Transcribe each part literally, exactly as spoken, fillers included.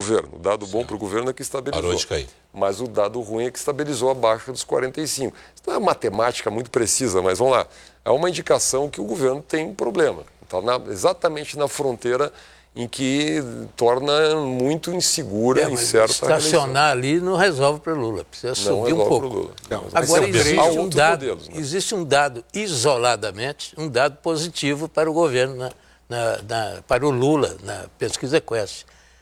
governo. O dado bom para o governo é que estabilizou. Parou de cair. Mas o dado ruim é que estabilizou abaixo dos quarenta e cinco. Isso não é matemática muito precisa, mas vamos lá. É uma indicação que o governo tem um problema. Está na, exatamente na fronteira em que torna muito insegura, é, incerta estacionar ali não resolve para o Lula, precisa subir um pouco. Lula. Não, agora, existe um, dado, modelos, né? existe um dado, isoladamente, um dado positivo para o governo, na, na, na, para o Lula, na pesquisa Quest.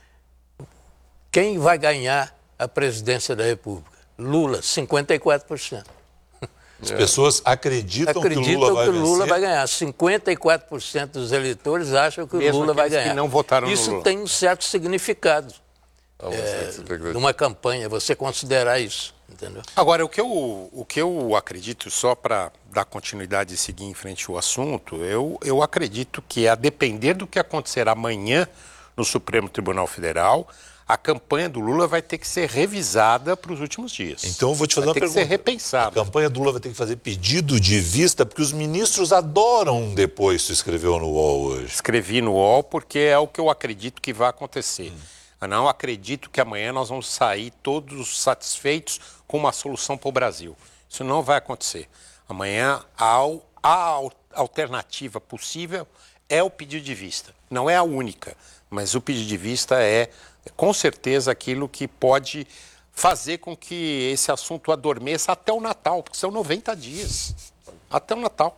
Quem vai ganhar a presidência da República? Lula, cinquenta e quatro por cento. As pessoas acreditam, acreditam que o Lula, vai, que o Lula vai ganhar. cinquenta e quatro por cento dos eleitores acham que Mesmo o Lula vai ganhar. Que não votaram Isso no Lula. tem um certo significado. Ah, é, numa campanha, você considerar isso. Entendeu? Agora, o que eu, o que eu acredito, só para dar continuidade e seguir em frente o assunto, eu, eu acredito que, a depender do que acontecer amanhã no Supremo Tribunal Federal, a campanha do Lula vai ter que ser revisada para os últimos dias. Então, eu vou te fazer vai uma ter pergunta. Que ser repensada. A campanha do Lula vai ter que fazer pedido de vista, porque os ministros adoram um depois, tu escreveu no U O L hoje. Escrevi no U O L porque é o que eu acredito que vai acontecer. Hum. Eu não acredito que amanhã nós vamos sair todos satisfeitos com uma solução para o Brasil. Isso não vai acontecer. Amanhã, a, a alternativa possível é o pedido de vista. Não é a única, mas o pedido de vista é, com certeza, aquilo que pode fazer com que esse assunto adormeça até o Natal, porque são noventa dias. Até o Natal.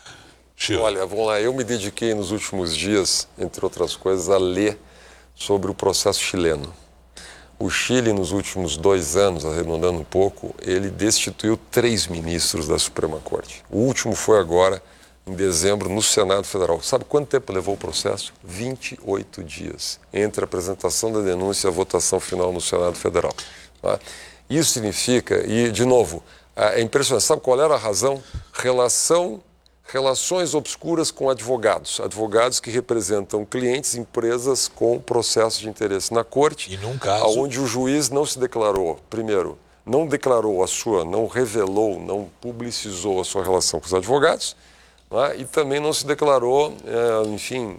Olha, vamos lá, eu me dediquei nos últimos dias, entre outras coisas, a ler sobre o processo chileno. O Chile, nos últimos dois anos, arredondando um pouco, ele destituiu três ministros da Suprema Corte. O último foi agora, em dezembro, no Senado Federal. Sabe quanto tempo levou o processo? vinte e oito dias, entre a apresentação da denúncia e a votação final no Senado Federal. Tá? Isso significa, e de novo, é impressionante, sabe qual era a razão? Relação, relações obscuras com advogados. Advogados que representam clientes, empresas com processo de interesse na corte, e num caso, onde o juiz não se declarou, primeiro, não declarou a sua, não revelou, não publicizou a sua relação com os advogados, né? E também não se declarou, é, enfim,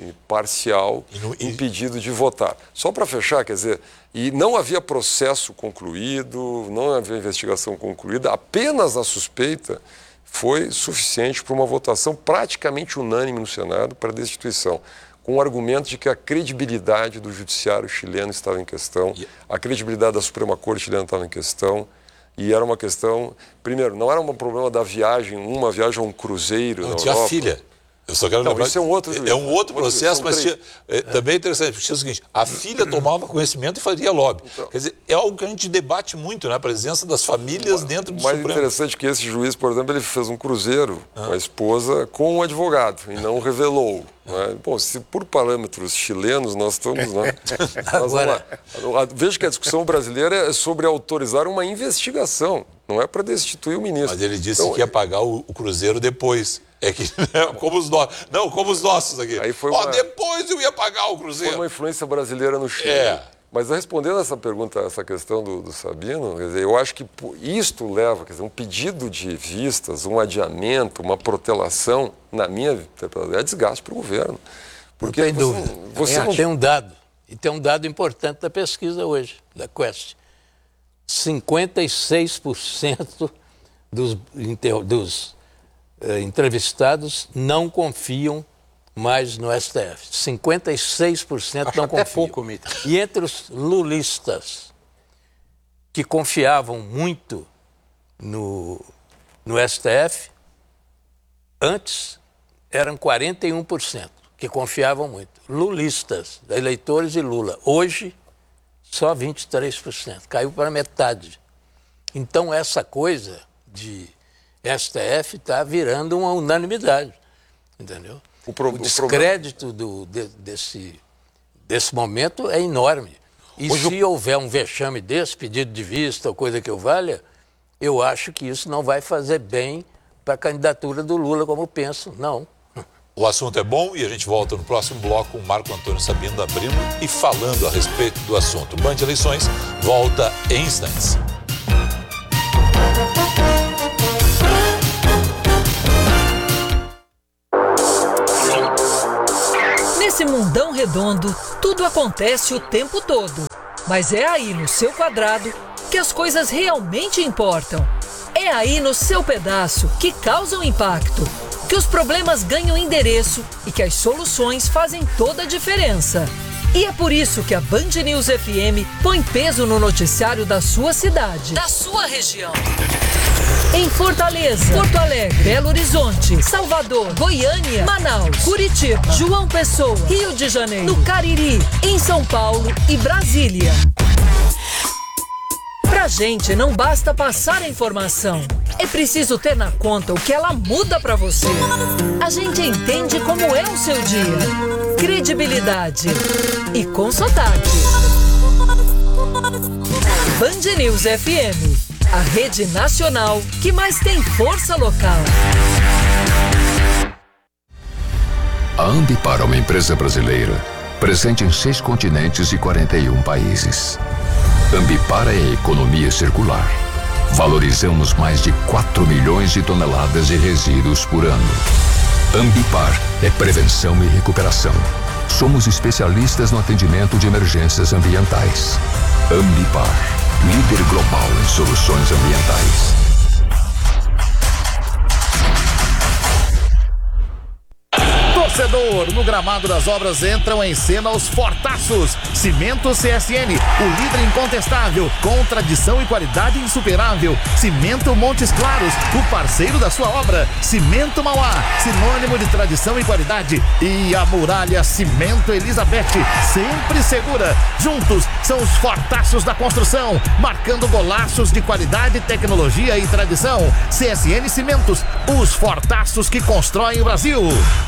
parcial, e no, e... impedido de votar. Só para fechar, quer dizer, e não havia processo concluído, não havia investigação concluída, apenas a suspeita foi suficiente para uma votação praticamente unânime no Senado para a destituição, com o argumento de que a credibilidade do judiciário chileno estava em questão, a credibilidade da Suprema Corte chilena estava em questão, e era uma questão, primeiro, não era um problema da viagem, uma viagem a um cruzeiro não, na tinha Europa. filha. Eu só quero não, lembrar, isso é um outro juiz. É um outro processo, mas tinha, é, também é interessante, porque é o seguinte, a filha tomava conhecimento e fazia lobby. Então, quer dizer, é algo que a gente debate muito, né? A presença das famílias dentro do Supremo. O mais interessante é que esse juiz, por exemplo, ele fez um cruzeiro ah. com a esposa com um advogado e não revelou. Né? Bom, se por parâmetros chilenos nós estamos... Né? Agora... Veja que a discussão brasileira é sobre autorizar uma investigação, não é para destituir o ministro. Mas ele disse então, que ia pagar o, o cruzeiro depois. É que, como os nossos. Não, como os nossos aqui. Aí foi Ó, uma... depois eu ia pagar o cruzeiro. Foi uma influência brasileira no Chile. É. Mas respondendo essa pergunta, essa questão do, do Sabino, quer dizer, eu acho que isto leva, quer dizer, um pedido de vistas, um adiamento, uma protelação, na minha interpretação, é desgaste para o governo. Porque não tem você, dúvida. Você é, não... Tem um dado, e tem um dado importante da pesquisa hoje, da Quest. cinquenta e seis por cento dos, dos eh, entrevistados não confiam mais no S T F. cinquenta e seis por cento Acho não até confiam. pouco, Mita. E entre os lulistas que confiavam muito no, no S T F, antes eram quarenta e um por cento que confiavam muito. Lulistas, eleitores de Lula. Hoje, só vinte e três por cento. Caiu para metade. Então, essa coisa de S T F está virando uma unanimidade. Entendeu? O, pro, o descrédito do, de, desse, desse momento é enorme. E Hoje se eu... houver um vexame desse, pedido de vista ou coisa que eu valha, eu acho que isso não vai fazer bem para a candidatura do Lula, como eu penso. Não. O assunto é bom e a gente volta no próximo bloco com o Marco Antônio Sabino abrindo e falando a respeito do assunto. Band Eleições volta em instantes. Nesse mundão redondo, tudo acontece o tempo todo. Mas é aí no seu quadrado que as coisas realmente importam. É aí no seu pedaço que causam impacto, que os problemas ganham endereço e que as soluções fazem toda a diferença. E é por isso que a Band News F M põe peso no noticiário da sua cidade, da sua região. Em Fortaleza, Porto Alegre, Belo Horizonte, Salvador, Goiânia, Manaus, Curitiba, João Pessoa, Rio de Janeiro, no Cariri, em São Paulo e Brasília. Pra gente não basta passar a informação, é preciso ter na conta o que ela muda pra você. A gente entende como é o seu dia. Credibilidade e com sotaque. Band News F M, a rede nacional que mais tem força local. A Ambipar é uma empresa brasileira, presente em seis continentes e quarenta e um países. Ambipar é a economia circular. Valorizamos mais de quatro milhões de toneladas de resíduos por ano. Ambipar é prevenção e recuperação. Somos especialistas no atendimento de emergências ambientais. Ambipar, líder global em soluções ambientais. Torcedor, no gramado das obras entram em cena os fortaços. Cimento C S N, o líder incontestável, com tradição e qualidade insuperável. Cimento Montes Claros, o parceiro da sua obra. Cimento Mauá, sinônimo de tradição e qualidade. E a Muralha Cimento Elizabeth, sempre segura. Juntos são os fortaços da construção, marcando golaços de qualidade, tecnologia e tradição. C S N Cimentos, os fortaços que constroem o Brasil.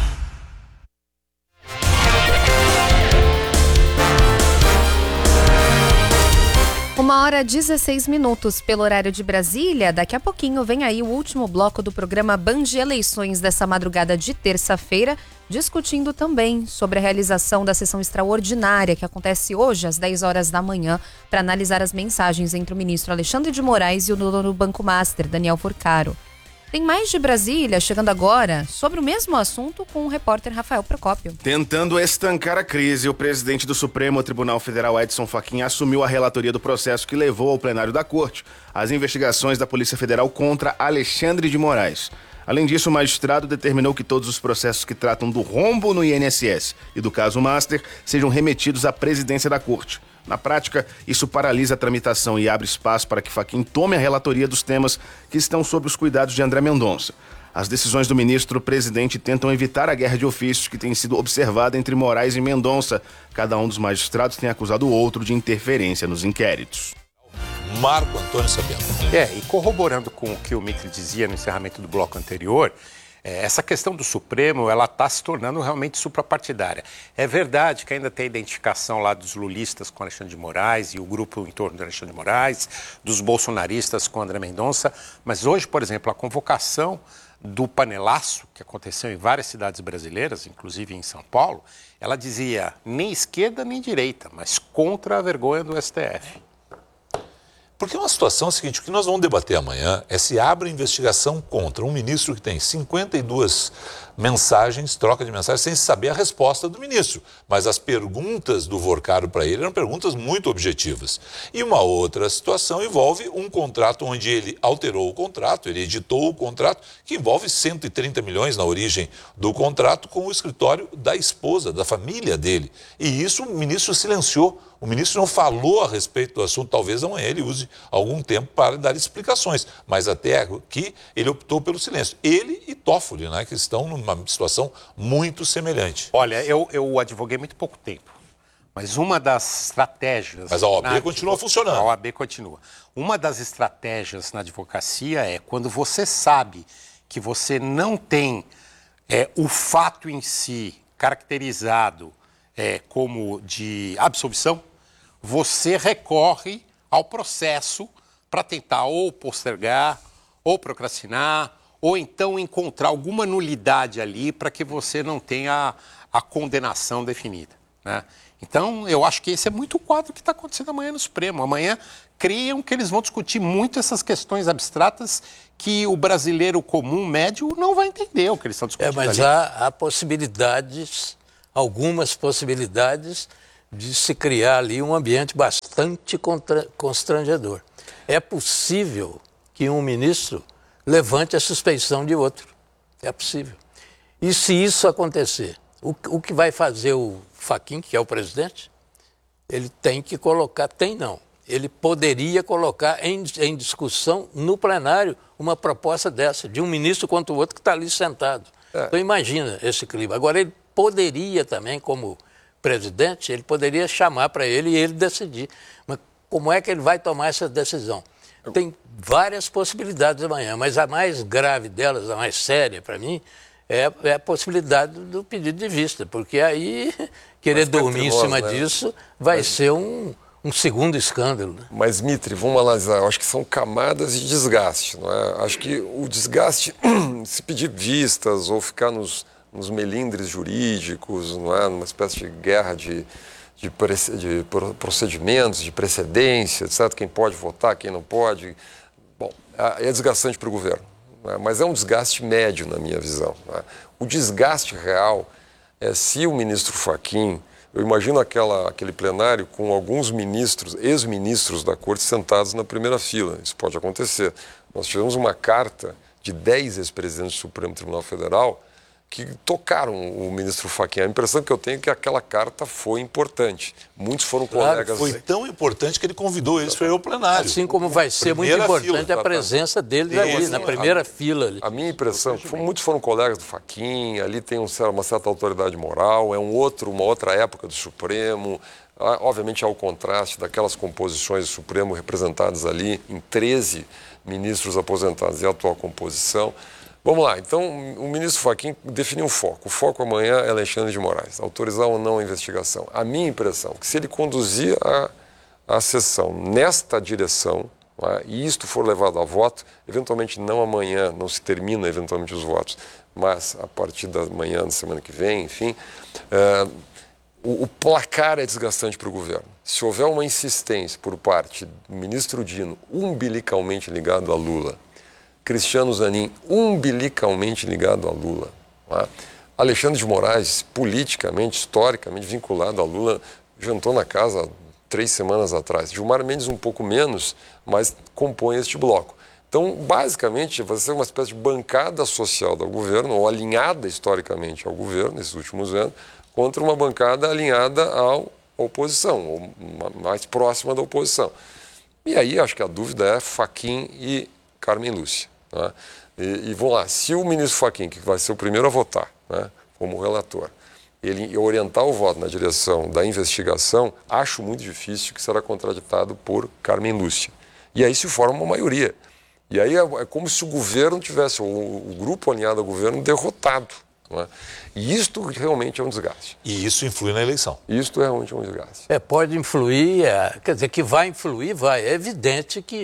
Uma hora e dezesseis minutos pelo horário de Brasília. Daqui a pouquinho vem aí o último bloco do programa Band Eleições dessa madrugada de terça-feira, discutindo também sobre a realização da sessão extraordinária que acontece hoje às dez horas da manhã para analisar as mensagens entre o ministro Alexandre de Moraes e o dono do Banco Master, Daniel Furcaro. Tem mais de Brasília chegando agora sobre o mesmo assunto com o repórter Rafael Procópio. Tentando estancar a crise, o presidente do Supremo Tribunal Federal, Edson Fachin, assumiu a relatoria do processo que levou ao plenário da Corte as investigações da Polícia Federal contra Alexandre de Moraes. Além disso, o magistrado determinou que todos os processos que tratam do rombo no I N S S e do caso Master sejam remetidos à presidência da Corte. Na prática, isso paralisa a tramitação e abre espaço para que Fachin tome a relatoria dos temas que estão sob os cuidados de André Mendonça. As decisões do ministro-presidente tentam evitar a guerra de ofícios que tem sido observada entre Moraes e Mendonça. Cada um dos magistrados tem acusado o outro de interferência nos inquéritos. Marco Antônio Sabino. É, e corroborando com o que o Mitri dizia no encerramento do bloco anterior, é, essa questão do Supremo, ela está se tornando realmente suprapartidária. É verdade que ainda tem a identificação lá dos lulistas com Alexandre de Moraes e o grupo em torno de Alexandre de Moraes, dos bolsonaristas com André Mendonça, mas hoje, por exemplo, a convocação do panelaço, que aconteceu em várias cidades brasileiras, inclusive em São Paulo, ela dizia nem esquerda nem direita, mas contra a vergonha do S T F. Porque uma situação é a seguinte, o que nós vamos debater amanhã é se abre investigação contra um ministro que tem cinquenta e duas mensagens, troca de mensagens, sem saber a resposta do ministro. Mas as perguntas do Furcaro para ele eram perguntas muito objetivas. E uma outra situação envolve um contrato onde ele alterou o contrato, ele editou o contrato, que envolve cento e trinta milhões na origem do contrato com o escritório da esposa, da família dele. E isso o ministro silenciou. O ministro não falou a respeito do assunto, talvez amanhã ele use algum tempo para dar explicações, mas até aqui ele optou pelo silêncio. Ele e Toffoli, né, que estão numa situação muito semelhante. Olha, eu, eu advoguei muito pouco tempo, mas uma das estratégias... Mas a O A B na... continua funcionando. A O A B continua. Uma das estratégias na advocacia é quando você sabe que você não tem é, o fato em si caracterizado é, como de absolvição, você recorre ao processo para tentar ou postergar, ou procrastinar, ou então encontrar alguma nulidade ali para que você não tenha a, a condenação definida, né? Então, eu acho que esse é muito o quadro que está acontecendo amanhã no Supremo. Amanhã criam que eles vão discutir muito essas questões abstratas que o brasileiro comum, médio, não vai entender o que eles estão discutindo. É, mas ali. há, há possibilidades, algumas possibilidades de se criar ali um ambiente bastante bastante contra- constrangedor. É possível que um ministro levante a suspeição de outro. É possível. E se isso acontecer, o, o que vai fazer o Fachin, que é o presidente, ele tem que colocar, tem não, ele poderia colocar em, em discussão no plenário uma proposta dessa, de um ministro contra o outro que está ali sentado. É. Então imagina esse clima. Agora ele poderia também, como presidente, ele poderia chamar para ele e ele decidir. Mas como é que ele vai tomar essa decisão? Tem várias possibilidades amanhã, mas a mais grave delas, a mais séria para mim, é, é a possibilidade do pedido de vista, porque aí querer dormir em cima né? disso vai mas... ser um, um segundo escândalo. Né? Mas, Mitri, vamos analisar, eu acho que são camadas de desgaste, não é? Acho que o desgaste, se pedir vistas ou ficar nos, nos melindres jurídicos, não é? Numa espécie de guerra de... De, de procedimentos, de precedência, etcétera. Quem pode votar, quem não pode. Bom, é desgastante para o governo, né? Mas é um desgaste médio, na minha visão. Né? O desgaste real é se o ministro Fachin, eu imagino aquela, aquele plenário com alguns ministros, ex-ministros da Corte sentados na primeira fila. Isso pode acontecer. Nós tivemos uma carta de dez ex-presidentes do Supremo Tribunal Federal que tocaram o ministro Fachin. A impressão que eu tenho é que aquela carta foi importante. Muitos foram claro, colegas... Foi tão importante que ele convidou eles para ir ao plenário. Assim como vai ser muito importante fila, a presença deles ali, assim, na primeira a, fila. Ali. A minha impressão, foi, muitos foram colegas do Fachin, ali tem um, uma certa autoridade moral, é um outro, uma outra época do Supremo. Obviamente há o contraste daquelas composições do Supremo representadas ali em treze ministros aposentados e a atual composição. Vamos lá, então o ministro Fachin definiu um foco. O foco amanhã é Alexandre de Moraes, autorizar ou não a investigação. A minha impressão é que se ele conduzir a, a sessão nesta direção, né, e isto for levado a voto, eventualmente não amanhã, não se termina eventualmente os votos, mas a partir da manhã da semana que vem, enfim, é, o, o placar é desgastante para o governo. Se houver uma insistência por parte do ministro Dino, umbilicalmente ligado a Lula, Cristiano Zanin, umbilicalmente ligado a Lula. Tá? Alexandre de Moraes, politicamente, historicamente vinculado a Lula, jantou na casa há três semanas atrás. Gilmar Mendes um pouco menos, mas compõe este bloco. Então, basicamente, vai ser uma espécie de bancada social do governo, ou alinhada historicamente ao governo, nesses últimos anos, contra uma bancada alinhada à oposição, ou mais próxima da oposição. E aí, acho que a dúvida é Fachin e Carmen Lúcia. Né? E, e vamos lá, se o ministro Fachin, que vai ser o primeiro a votar, né, como relator, ele orientar o voto na direção da investigação, acho muito difícil que será contraditado por Carmen Lúcia. E aí se forma uma maioria. E aí é, é como se o governo tivesse, o, o grupo alinhado ao governo, derrotado. Não é? E isto realmente é um desgaste. E isso influi na eleição. Isto é realmente um desgaste. É, pode influir, é, quer dizer, que vai influir, vai. É evidente que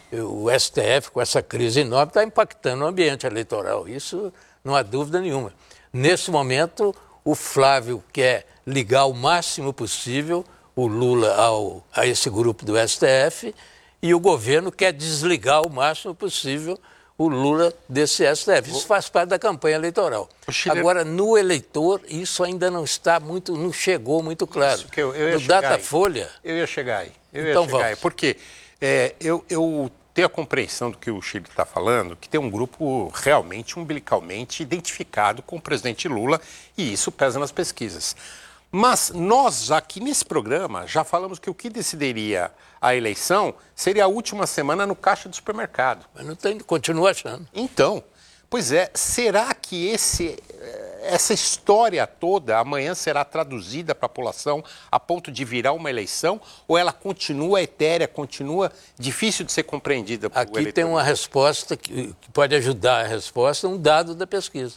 o S T F, com essa crise enorme, está impactando o ambiente eleitoral. Isso não há dúvida nenhuma. Nesse momento, o Flávio quer ligar o máximo possível o Lula ao, a esse grupo do S T F e o governo quer desligar o máximo possível o Lula desse S T F. Isso faz parte da campanha eleitoral. Chile... Agora, no eleitor, isso ainda não está muito, não chegou muito claro. Isso que eu, eu ia no Datafolha... Eu ia chegar aí. Eu então ia chegar vamos. aí. Porque é, eu, eu tenho a compreensão do que o Chile está falando, que tem um grupo realmente umbilicalmente identificado com o presidente Lula e isso pesa nas pesquisas. Mas nós, aqui nesse programa, já falamos que o que decidiria a eleição seria a última semana no caixa do supermercado. Mas não tem, continua achando. Então, pois é, será que esse, essa história toda amanhã será traduzida para a população a ponto de virar uma eleição? Ou ela continua etérea, continua difícil de ser compreendida por Aqui tem uma resposta que, que pode ajudar a resposta, um dado da pesquisa.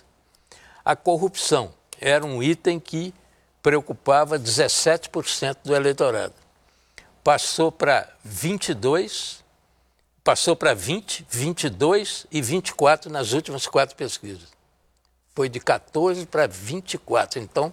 A corrupção era um item que preocupava dezessete por cento do eleitorado. Passou para vinte e dois, passou para vinte, vinte e dois e vinte e quatro nas últimas quatro pesquisas. Foi de quatorze para vinte e quatro. Então,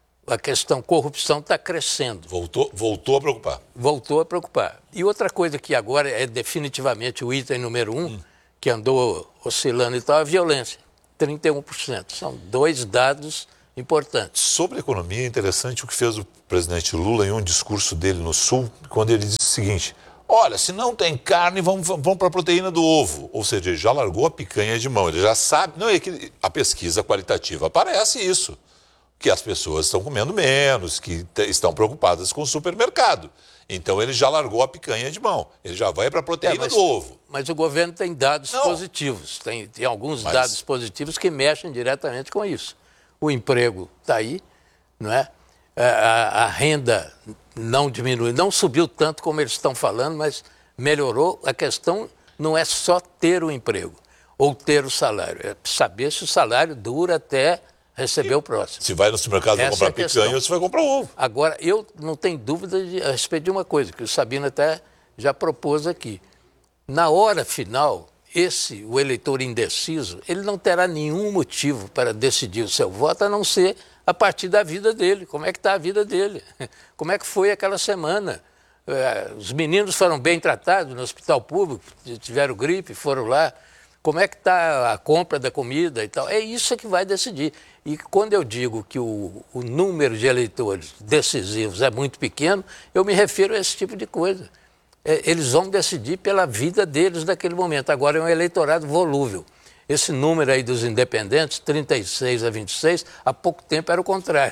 a questão corrupção está crescendo. Voltou, voltou a preocupar. Voltou a preocupar. E outra coisa que agora é definitivamente o item número um, hum. que andou oscilando e tal, é a violência. trinta e um por cento. São dois dados importantes. Sobre a economia, é interessante o que fez o presidente Lula em um discurso dele no Sul, quando ele disse o seguinte: olha, se não tem carne, vamos, vamos para a proteína do ovo. Ou seja, ele já largou a picanha de mão, ele já sabe... Não, é que a pesquisa qualitativa aparece isso, que as pessoas estão comendo menos, que t- estão preocupadas com o supermercado. Então ele já largou a picanha de mão, ele já vai para a proteína É, mas, do ovo. Mas o governo tem dados Não. positivos, tem, tem alguns Mas- dados positivos que mexem diretamente com isso. O emprego está aí, não é? A, a- a renda não diminui, não subiu tanto como eles estão falando, mas melhorou. A questão não é só ter o emprego ou ter o salário, é saber se o salário dura até receber o próximo. Se vai no supermercado Essa comprar é a questão. picanha, você vai comprar ovo. Agora, eu não tenho dúvida de, a respeito de uma coisa, que o Sabino até já propôs aqui. Na hora final, esse, o eleitor indeciso, ele não terá nenhum motivo para decidir o seu voto, a não ser a partir da vida dele. Como é que está a vida dele? Como é que foi aquela semana? É, os meninos foram bem tratados no hospital público, tiveram gripe, foram lá. Como é que está a compra da comida e tal? É isso que vai decidir. E quando eu digo que o, o número de eleitores decisivos é muito pequeno, eu me refiro a esse tipo de coisa. É, eles vão decidir pela vida deles naquele momento. Agora é um eleitorado volúvel. Esse número aí dos independentes, trinta e seis a vinte e seis, há pouco tempo era o contrário.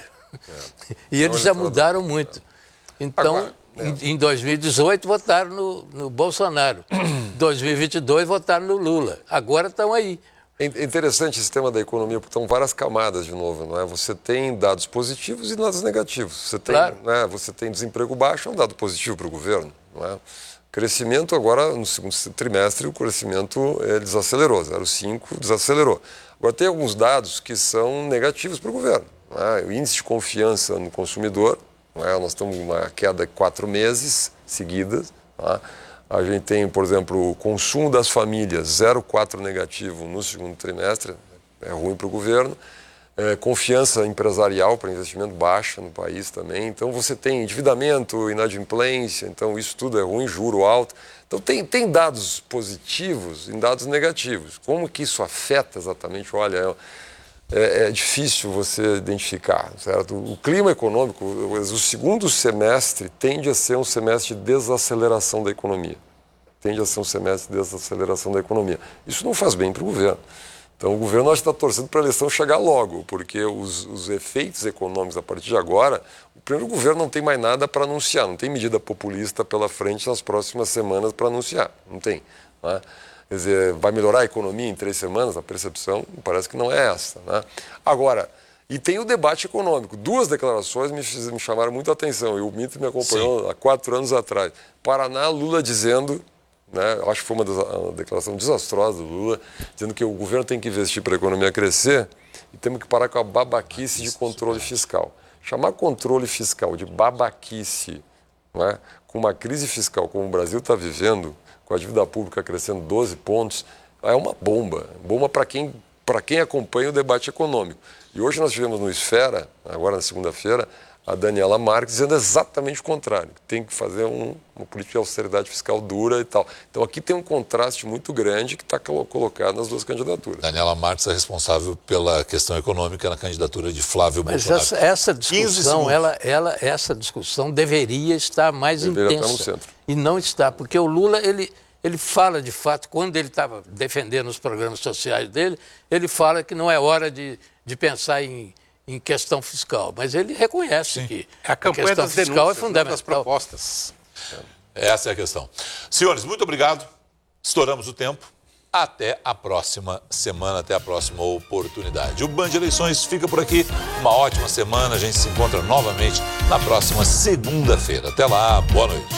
É. E eles já mudaram muito. Então... Agora, Em, em dois mil e dezoito votaram no, no Bolsonaro, em dois mil e vinte e dois votaram no Lula, agora estão aí. É interessante esse tema da economia, porque estão várias camadas de novo, não é? Você tem dados positivos e dados negativos. Você tem, Claro. né, você tem desemprego baixo, é um dado positivo para o governo, não é? Crescimento agora, no segundo trimestre, o crescimento eh, desacelerou, zero vírgula cinco desacelerou. Agora tem alguns dados que são negativos para o governo, não é? O índice de confiança no consumidor, não é? Nós estamos numa queda de quatro meses seguidas, tá? A gente tem, por exemplo, o consumo das famílias, zero vírgula quatro negativo no segundo trimestre, é ruim para o governo. É, confiança empresarial para investimento baixa no país também. Então você tem endividamento, inadimplência, então isso tudo é ruim, juro alto. Então tem, tem dados positivos e dados negativos. Como que isso afeta exatamente? Olha, é, é difícil você identificar, certo? O clima econômico, o, o segundo semestre tende a ser um semestre de desaceleração da economia. Tende a ser um semestre de desaceleração da economia. Isso não faz bem para o governo. Então, o governo está torcendo para a eleição chegar logo, porque os, os efeitos econômicos, a partir de agora, o primeiro governo não tem mais nada para anunciar, não tem medida populista pela frente nas próximas semanas para anunciar, não tem. Né? Quer dizer, vai melhorar a economia em três semanas? A percepção parece que não é essa. Né? Agora, e tem o debate econômico. Duas declarações me, fiz, me chamaram muito a atenção, e o Mitre me acompanhou Sim. há quatro anos atrás. Paraná, Lula dizendo... Né? Acho que foi uma, das, uma declaração desastrosa do Lula, dizendo que o governo tem que investir para a economia crescer e temos que parar com a babaquice de controle fiscal. Chamar controle fiscal de babaquice, não é? Com uma crise fiscal como o Brasil está vivendo, com a dívida pública crescendo doze pontos, é uma bomba. Bomba para quem, para quem acompanha o debate econômico. E hoje nós tivemos no Esfera, agora na segunda-feira, a Daniela Marques dizendo exatamente o contrário, que tem que fazer um, uma política de austeridade fiscal dura e tal. Então aqui tem um contraste muito grande que está colocado nas duas candidaturas. Daniela Marques é responsável pela questão econômica na candidatura de Flávio Mas Bolsonaro. Essa, essa discussão, ela, ela, essa discussão deveria estar mais deveria intensa. estar no centro. E não está, porque o Lula, ele, ele fala de fato, quando ele estava defendendo os programas sociais dele, ele fala que não é hora de, de pensar em... em questão fiscal, mas ele reconhece Sim. que a, campanha a questão das fiscal denúncias, é fundamental. das propostas. Essa é a questão. Senhores, muito obrigado. Estouramos o tempo. Até a próxima semana, até a próxima oportunidade. O Band Eleições fica por aqui. Uma ótima semana. A gente se encontra novamente na próxima segunda-feira. Até lá, boa noite.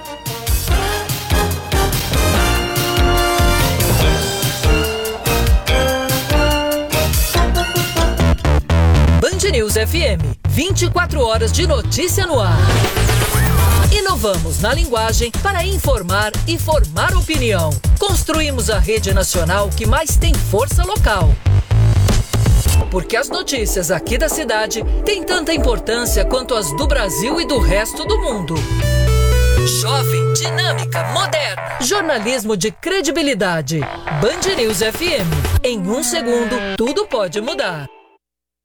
Band News F M, vinte e quatro horas de notícia no ar. Inovamos na linguagem para informar e formar opinião. Construímos a rede nacional que mais tem força local. Porque as notícias aqui da cidade têm tanta importância quanto as do Brasil e do resto do mundo. Jovem, dinâmica, moderna. Jornalismo de credibilidade. Band News F M. Em um segundo, tudo pode mudar.